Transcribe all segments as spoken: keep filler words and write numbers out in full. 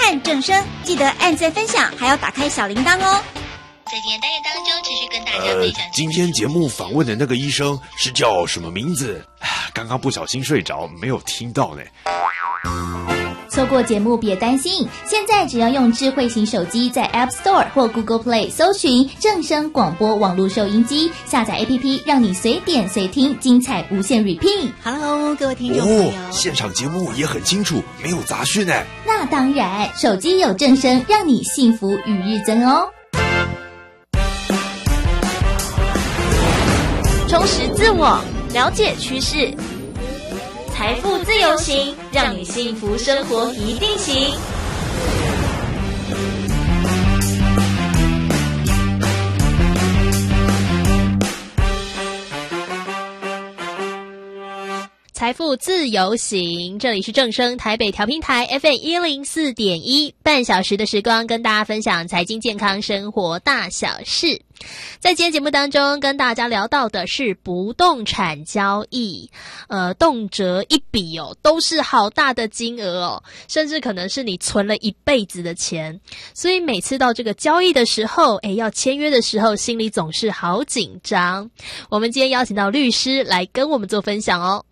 和正声，记得按赞分享，还要打开小铃铛哦。 在今天单元当中，持续跟大家分享、 呃。今天节目访问的那个医生是叫什么名字？刚刚不小心睡着，没有听到呢。 错过节目别担心，现在只要用智慧型手机在 App Store 或 Google Play 搜寻正声广播网络收音机，下载 A P P， 让你随点随听，精彩无限 repeat。 Hello， 各位听众朋友， 哦，现场节目也很清楚，没有杂讯哎。 那当然，手机有正声，让你幸福与日增哦。 充实自我，了解趋势，财富自由行，让你幸福生活一定行。财富自由行，这里是正声台北调频台 F M 一零四点一，半小时的时光跟大家分享财经健康生活大小事。在今天节目当中跟大家聊到的是不动产交易，呃，动辄一笔哦，都是好大的金额哦，甚至可能是你存了一辈子的钱，所以每次到这个交易的时候，诶，要签约的时候，心里总是好紧张。我们今天邀请到律师来跟我们做分享哦。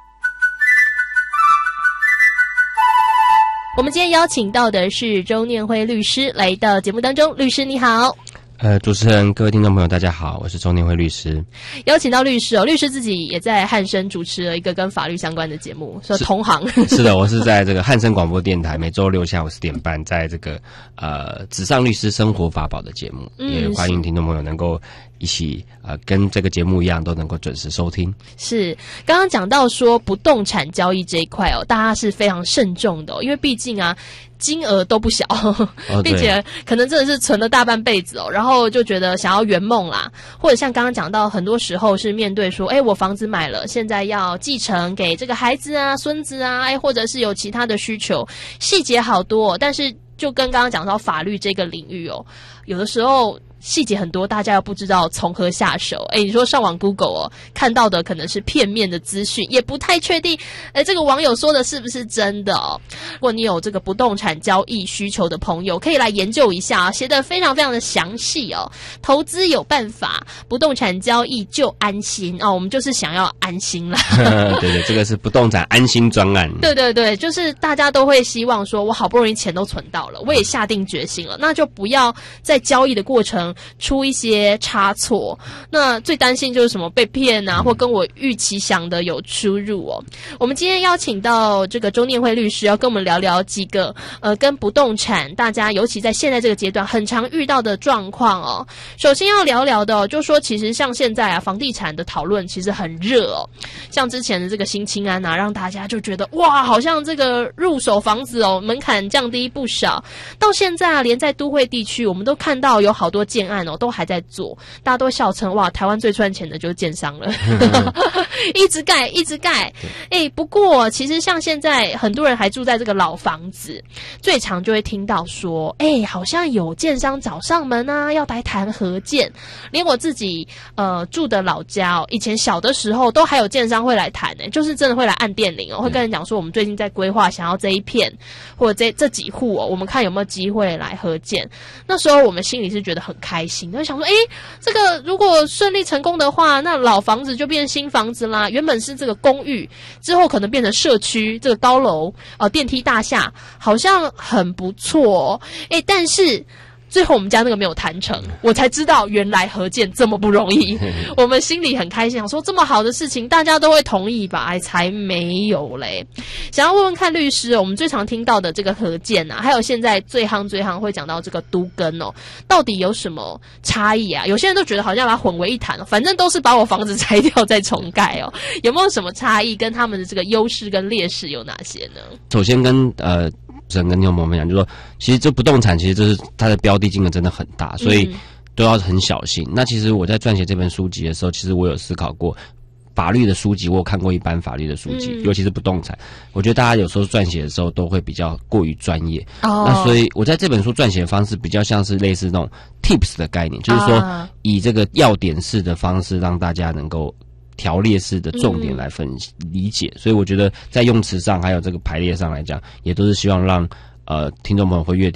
我们今天邀请到的是周念辉律师来到节目当中，律师你好。 呃，主持人、各位听众朋友，大家好，我是周念辉律师。 邀请到律师哦，律师自己也在汉声主持了一个跟法律相关的节目，说同行。 是的，我是在这个汉声广播电台，每周六下午四点半，在这个呃纸上律师生活法宝的节目，嗯、也欢迎听众朋友能够一起呃跟这个节目一样，都能够准时收听。 是，刚刚讲到说不动产交易这一块哦，大家是非常慎重的哦，因为毕竟啊。金额都不小，哦、并且可能真的是存了大半辈子哦，然后就觉得想要圆梦啦，或者像刚刚讲到，很多时候是面对说，哎，我房子买了，现在要继承给这个孩子啊、孙子啊，哎，或者是有其他的需求，细节好多哦，但是就跟刚刚讲到法律这个领域哦，有的时候。细节很多，大家又不知道从何下手。诶，你说上网 Google 哦，看到的可能是片面的资讯，也不太确定，诶，这个网友说的是不是真的哦？如果你有这个不动产交易需求的朋友，可以来研究一下，写得非常非常的详细哦。投资有办法，不动产交易就安心哦。我们就是想要安心啦。 对对，这个是不动产安心专案。 对对对，就是大家都会希望说，我好不容易钱都存到了，我也下定决心了，那就不要在交易的过程出一些差错，那最担心就是什么被骗啊，或跟我预期想的有出入哦。我们今天邀请到这个周念辉律师，要跟我们聊聊几个呃跟不动产大家尤其在现在这个阶段很常遇到的状况哦。首先要聊聊的哦，就说其实像现在啊，房地产的讨论其实很热哦。像之前的这个新青安啊，让大家就觉得哇，好像这个入手房子哦，门槛降低不少。到现在啊，连在都会地区，我们都看到有好多建案哦，都还在做，大家都笑称哇，台湾最赚钱的就是建商了，一直盖，一直盖。哎，不过其实像现在很多人还住在这个老房子，最常就会听到说，哎，好像有建商找上门啊，要来谈合建。连我自己呃住的老家哦，以前小的时候都还有建商会来谈呢、欸，就是真的会来按电铃哦，会跟人讲说我们最近在规划，想要这一片或者这这几户哦，我们看有没有机会来合建。那时候我们心里是觉得很开心，就想说，哎，这个如果顺利成功的话，那老房子就变新房子啦。原本是这个公寓，之后可能变成社区，这个高楼呃电梯大厦，好像很不错哦。哎，但是。最后我们家那个没有谈成，我才知道原来合建这么不容易。我们心里很开心，想说这么好的事情大家都会同意吧？哎，才没有嘞。想要问问看律师，我们最常听到的这个合建啊，还有现在最夯最夯会讲到这个都更哦，到底有什么差异啊？有些人都觉得好像把它混为一谈，反正都是把我房子拆掉再重盖哦，有没有什么差异？跟他们的这个优势跟劣势有哪些呢？ 首先跟呃。跟听众朋友分享，就是说，其实这不动产其实就是它的标的金额真的很大，所以都要很小心。嗯、那其实我在撰写这本书籍的时候，其实我有思考过法律的书籍，我有看过一般法律的书籍，嗯、尤其是不动产，我觉得大家有时候撰写的时候都会比较过于专业。哦，那所以我在这本书撰写的方式比较像是类似那种 tips 的概念，就是说以这个要点式的方式让大家能够。条列式的重点来分析、嗯、理解，所以我觉得在用词上还有这个排列上来讲，也都是希望让呃听众朋友会越